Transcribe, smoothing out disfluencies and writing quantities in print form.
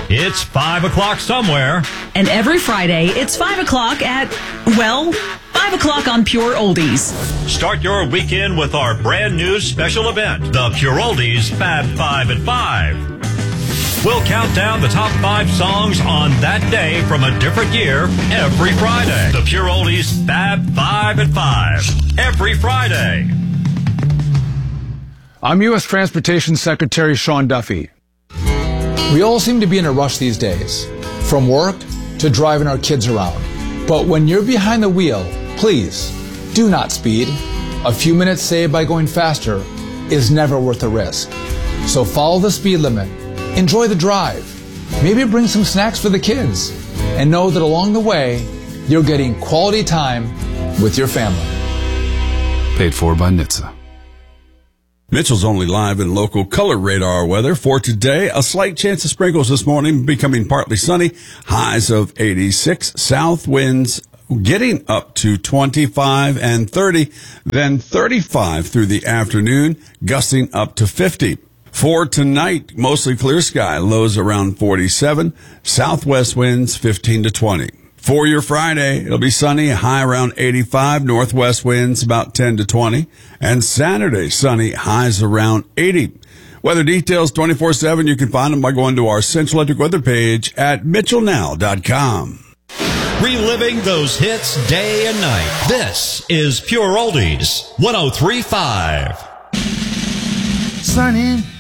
it's 5 o'clock somewhere. And every Friday, it's 5 o'clock at, 5 o'clock on Pure Oldies. Start your weekend with our brand new special event, the Pure Oldies Fab 5 at 5. We'll count down the top 5 songs on that day from a different year every Friday. The Pure Oldies Fab 5 at 5. Every Friday. I'm U.S. Transportation Secretary Sean Duffy. We all seem to be in a rush these days, from work to driving our kids around. But when you're behind the wheel, please do not speed. A few minutes saved by going faster is never worth the risk. So follow the speed limit, enjoy the drive, maybe bring some snacks for the kids, and know that along the way, you're getting quality time with your family. Paid for by NHTSA. Mitchell's only live and local color radar weather for today. A slight chance of sprinkles this morning, becoming partly sunny. Highs of 86. South winds getting up to 25 and 30, then 35 through the afternoon, gusting up to 50. For tonight, mostly clear sky, lows around 47. Southwest winds 15 to 20. For your Friday, it'll be sunny, high around 85, northwest winds about 10 to 20, and Saturday, sunny, highs around 80. Weather details 24/7. You can find them by going to our Central Electric weather page at mitchellnow.com. Reliving those hits day and night. This is Pure Oldies 103.5. Sunny.